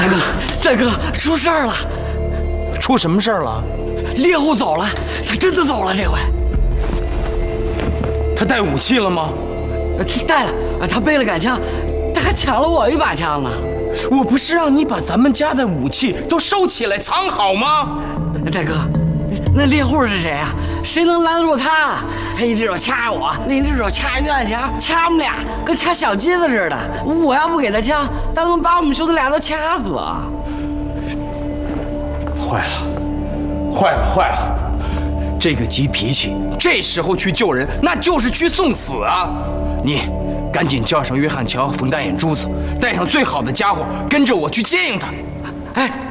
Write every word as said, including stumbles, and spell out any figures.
大哥，大哥，出事儿了！ 出什么事儿了？ 猎户走了，他真的走了，这回。 他带武器了吗？ 带了，他背了杆枪，他还抢了我一把枪呢。 我不是让你把咱们家的武器都收起来藏好吗？ 大哥，那猎户是谁啊？谁能拦得住他？他一只手掐我，另一只手掐鱼案墙，掐我们俩跟掐小鸡子似的。我要不给他枪，他能把我们兄弟俩都掐死啊！ 坏了，坏了，坏了！这个急脾气，这时候去救人，那就是去送死啊！你赶紧叫上约翰乔、冯大眼珠子，带上最好的家伙，跟着我去接应他。 哎，